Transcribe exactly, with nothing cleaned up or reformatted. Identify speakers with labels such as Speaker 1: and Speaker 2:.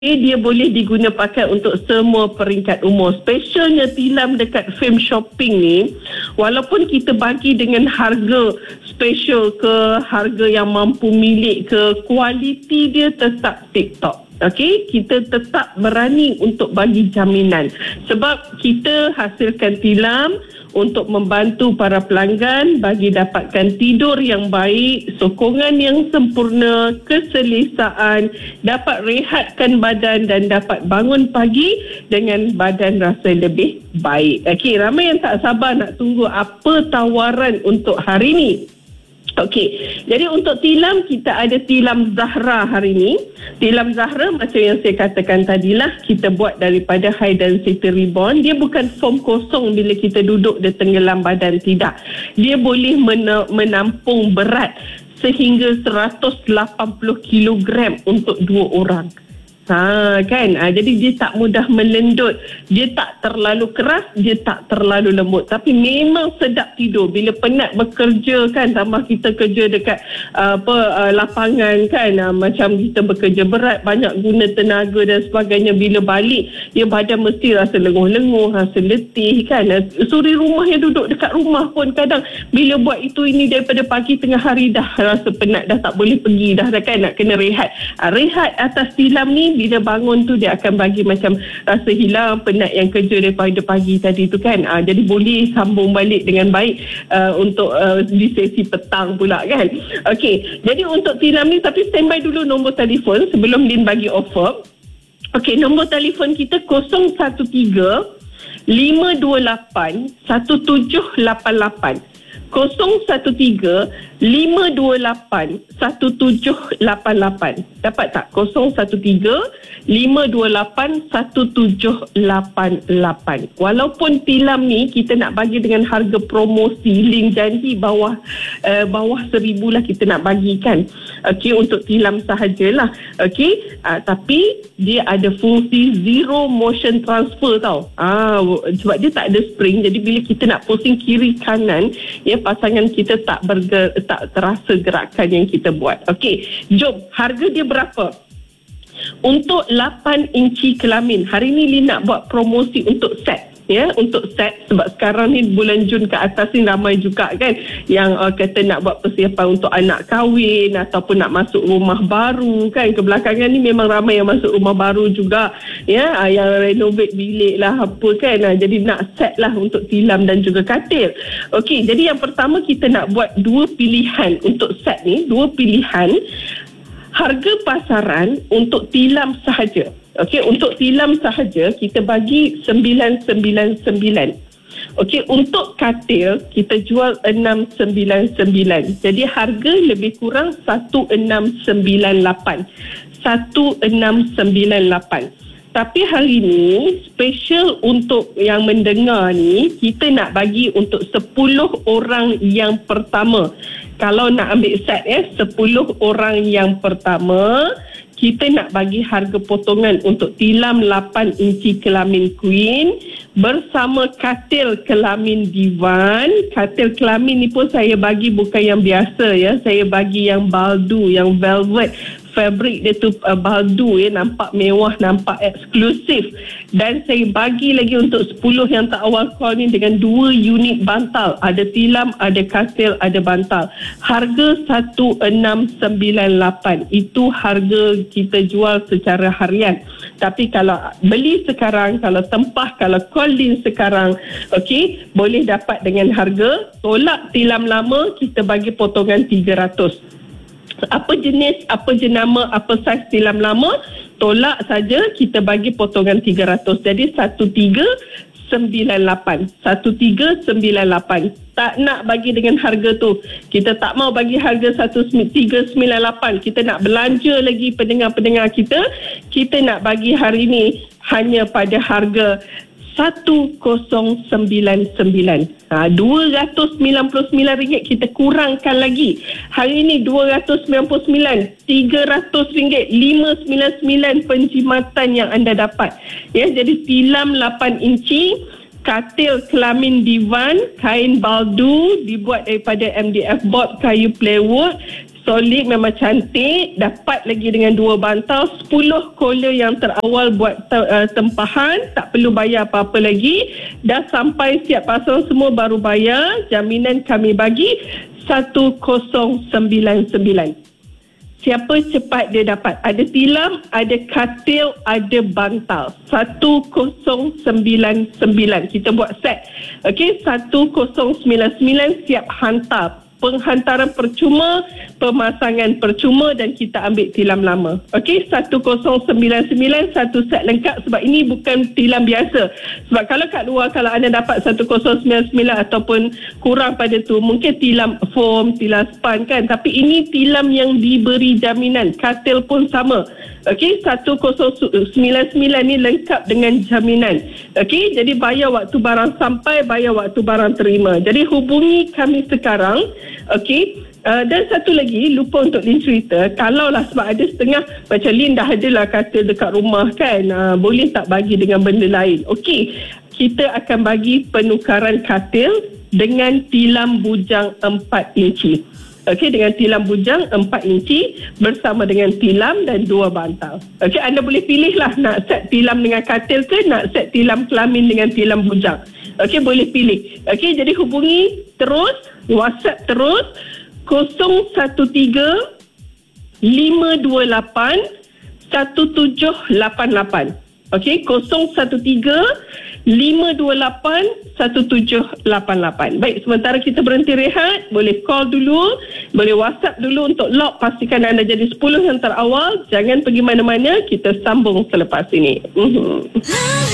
Speaker 1: dia boleh diguna pakai untuk semua peringkat umur. Specialnya tilam dekat Fame Shopping ni, walaupun kita bagi dengan harga special ke, harga yang mampu milik ke, kualiti dia tetap tip-top. Okey, kita tetap berani untuk bagi jaminan sebab kita hasilkan tilam untuk membantu para pelanggan bagi dapatkan tidur yang baik, sokongan yang sempurna, keselesaan, dapat rehatkan badan dan dapat bangun pagi dengan badan rasa lebih baik. Okey, ramai yang tak sabar nak tunggu apa tawaran untuk hari ini. Okey, jadi untuk tilam kita ada tilam Zahra hari ini. Tilam Zahra macam yang saya katakan tadilah, kita buat daripada high density ribbon. Dia bukan foam kosong bila kita duduk dia tenggelam badan, tidak. Dia boleh mena- menampung berat sehingga seratus lapan puluh kilogram untuk dua orang. Ha, kan? Ha, jadi dia tak mudah melendut. Dia tak terlalu keras, dia tak terlalu lembut. Tapi memang sedap tidur. Bila penat bekerja kan, tambah kita kerja dekat uh, apa uh, lapangan kan, uh, macam kita bekerja berat, banyak guna tenaga dan sebagainya. Bila balik, ya badan mesti rasa lenguh-lenguh, rasa letih kan. Uh, suri rumah yang duduk dekat rumah pun kadang bila buat itu ini daripada pagi tengah hari dah rasa penat, dah tak boleh pergi dah, dah kan, nak kena rehat. Uh, rehat atas tilam ni, bila bangun tu dia akan bagi macam rasa hilang penat yang kerja daripada pagi tadi tu kan. Ha, jadi boleh sambung balik dengan baik uh, untuk uh, di sesi petang pula kan. Okey, jadi untuk tilam ni, tapi standby dulu nombor telefon sebelum Lin bagi offer. Okey, nombor telefon kita kosong satu tiga lima dua lapan satu tujuh lapan lapan. kosong satu tiga lima dua lapan satu tujuh lapan lapan. Dapat tak? kosong satu tiga lima dua lapan satu tujuh lapan lapan. Walaupun tilam ni kita nak bagi dengan harga promosi, Lin janji bawah uh, bawah seribu lah kita nak bagikan. Okey, untuk tilam sahajalah. Okey, uh, tapi dia ada fungsi zero motion transfer tau. Ah, sebab dia tak ada spring, jadi bila kita nak pusing kiri kanan, ya, pasangan kita tak berger, tak terasa gerakan yang kita buat. Okey, jom, harga dia berapa? Untuk lapan inci kelamin, hari ni Lin nak buat promosi untuk set. Ya, untuk set, sebab sekarang ni bulan Jun ke atas ni ramai juga kan yang uh, kata nak buat persiapan untuk anak kahwin ataupun nak masuk rumah baru kan. Kebelakangan ni memang ramai yang masuk rumah baru juga, ya, uh, yang renovate bilik lah apa kan. Uh, jadi nak set lah untuk tilam dan juga katil. Okey, jadi yang pertama kita nak buat dua pilihan untuk set ni, dua pilihan. Harga pasaran untuk tilam sahaja. Okey, untuk tilam sahaja kita bagi sembilan sembilan sembilan. Okey, untuk katil kita jual enam sembilan sembilan. Jadi harga lebih kurang satu enam sembilan lapan. satu enam sembilan lapan. Tapi hari ni special untuk yang mendengar ni, kita nak bagi untuk sepuluh orang yang pertama. Kalau nak ambil set ya, sepuluh orang yang pertama, kita nak bagi harga potongan untuk tilam lapan inci kelamin queen bersama katil kelamin divan. Katil kelamin ni pun saya bagi bukan yang biasa ya, saya bagi yang baldu, yang velvet. Fabric dia tu uh, baldu ya, nampak mewah, nampak eksklusif. Dan saya bagi lagi untuk sepuluh yang tak awal call ni dengan dua unit bantal. Ada tilam, ada katil, ada bantal. Harga satu enam sembilan lapan. Itu harga kita jual secara harian. Tapi kalau beli sekarang, kalau tempah, kalau call Lin sekarang, okey, boleh dapat dengan harga tolak tilam lama, kita bagi potongan tiga ratus. Apa jenis, apa jenama, apa saiz tilam lama, tolak saja, kita bagi potongan tiga ratus. Jadi satu tiga sembilan lapan. satu tiga sembilan lapan. Tak nak bagi dengan harga tu. Kita tak mau bagi harga satu tiga sembilan lapan. Kita nak belanja lagi pendengar-pendengar kita. Kita nak bagi hari ni hanya pada harga satu kosong sembilan sembilan. Ha, dua ratus sembilan puluh sembilan ringgit kita kurangkan lagi. Hari ini dua ratus sembilan puluh sembilan, tiga ratus ringgit, lima ratus sembilan puluh sembilan penjimatan yang anda dapat. Ya, jadi tilam lapan inci, katil kelamin divan, kain baldu dibuat daripada M D F board kayu plywood, solid, memang cantik. Dapat lagi dengan dua bantal. Sepuluh kola yang terawal buat te- uh, tempahan. Tak perlu bayar apa-apa lagi. Dah sampai siap pasang semua baru bayar. Jaminan kami bagi satu kosong sembilan sembilan. Siapa cepat dia dapat. Ada tilam, ada katil, ada bantal. satu kosong sembilan sembilan. Kita buat set. Okey, satu kosong sembilan sembilan siap hantar. Penghantaran percuma, pemasangan percuma dan kita ambil tilam lama. Okey, satu kosong sembilan sembilan, satu set lengkap sebab ini bukan tilam biasa. Sebab kalau kat luar, kalau anda dapat satu kosong sembilan sembilan ataupun kurang pada tu, mungkin tilam foam, tilam span kan. Tapi ini tilam yang diberi jaminan. Katil pun sama. Okey, satu kosong sembilan sembilan ni lengkap dengan jaminan. Okey, jadi bayar waktu barang sampai, bayar waktu barang terima. Jadi hubungi kami sekarang. Okey, uh, dan satu lagi lupa untuk Lin cerita, kalaulah sebab ada setengah macam Lin dah adalah katil dekat rumah kan, uh, boleh tak bagi dengan benda lain. Okey, kita akan bagi penukaran katil dengan tilam bujang empat inci. Okey, dengan tilam bujang empat inci bersama dengan tilam dan dua bantal. Okey, anda boleh pilihlah nak set tilam dengan katil ke nak set tilam kelamin dengan tilam bujang. Okey, boleh pilih. Okey, jadi hubungi terus, WhatsApp terus kosong satu tiga lima dua lapan satu tujuh lapan lapan. Okey, kosong satu tiga lima dua lapan satu tujuh lapan lapan. Baik, sementara kita berhenti rehat, boleh call dulu, boleh WhatsApp dulu untuk lock, pastikan anda jadi sepuluh yang terawal. Jangan pergi mana-mana, kita sambung selepas ini. Mm-hmm.